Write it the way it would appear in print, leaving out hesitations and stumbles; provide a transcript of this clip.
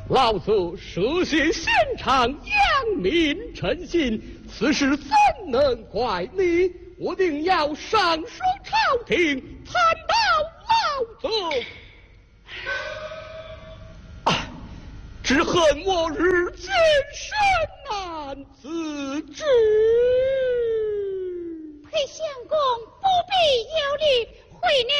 老子涉险现场，扬名陈姓，此事怎能怪你？我定要上书朝廷，参到老子。只恨我日艰深难自制。 裴相公不必忧虑，回娘